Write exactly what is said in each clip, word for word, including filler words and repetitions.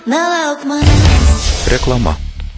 Nelauk manęs. Reklama.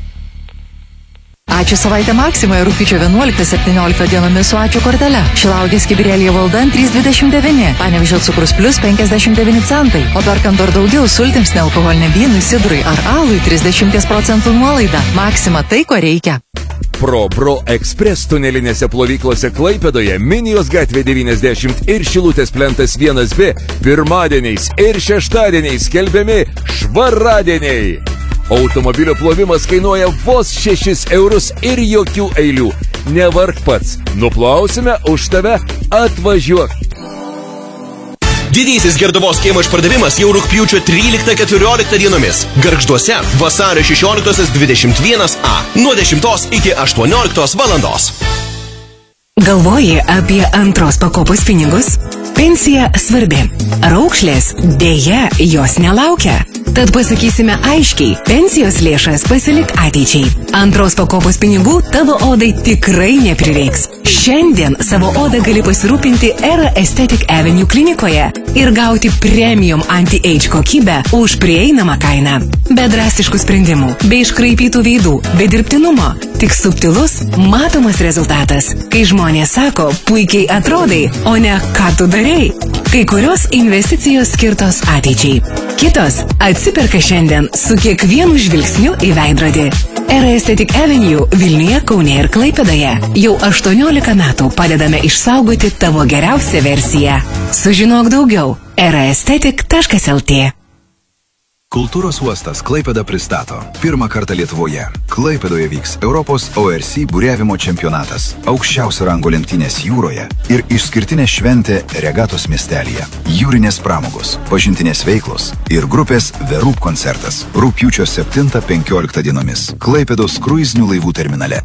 Ačiū savaitę Maksimoje rugpjūčio vienuoliktą septynioliktą dienomis su Ačiū kortele. Šilauogės kibirėlyje valdan trys dvidešimt devyni, Panevėžio cukrus plus penkiasdešimt devyni centai, o perkant dar daugiau sultims nealkoholiniam vynui, sidrui ar alui trisdešimt procentų nuolaida. Maksima tai, ko reikia. Pro Bro Express tunelinėse plovyklose Klaipėdoje, Minijos gatvė devyniasdešimt ir Šilutės plentas vienas B pirmadieniais ir šeštadieniais skelbiami švaradieniai. Automobilio plovimas kainuoja vos šešis eurus ir jokių eilių. Nevark pats, nuplausime už tave, atvažiuok. Didysis Gerduvos kiemo išpardavimas jau rugpjūčio tryliktą keturioliktą dienomis. Gargžduose vasario šešioliktosios dvidešimt vienas A nuo dešimtos iki aštuonioliktos valandos. Galvoji apie antros pakopos pinigus? Pensija svarbi. Raukšlės dėja jos nelaukia. Tad pasakysime aiškiai, pensijos lėšas pasilik ateičiai. Antros pakopos pinigų tavo odai tikrai neprireiks. Šiandien savo odą gali pasirūpinti Era Aesthetic Avenue klinikoje ir gauti premium anti-age kokybę už prieinamą kainą. Be drastiškų sprendimų, be iškraipytų veidų, be dirbtinumo, tik subtilus, matomas rezultatas. Kai žmonės sako, puikiai atrodai, o ne ką tu darei. Kai kurios investicijos skirtos ateičiai. Kitos atsiperka šiandien su kiekvienu žvilgsniu į veidrodį. Era Aesthetic Avenue Vilniuje, Kaune ir Klaipėdoje. Jau aštuoniolika metų padedame išsaugoti tavo geriausią versiją. Sužinok daugiau. era aesthetic taškas lt. Kultūros uostas Klaipėda pristato. Pirmą kartą Lietuvoje. Klaipėdoje vyks Europos O R C buriavimo čempionatas. Aukščiausio rango lenktynės jūroje ir išskirtinė šventė regatos miestelyje. Jūrinės pramogos, pažintinės veiklos ir grupės The Roop koncertas. Rugpjūčio septintą penkioliktą dienomis. Klaipėdos kruizinių laivų terminale.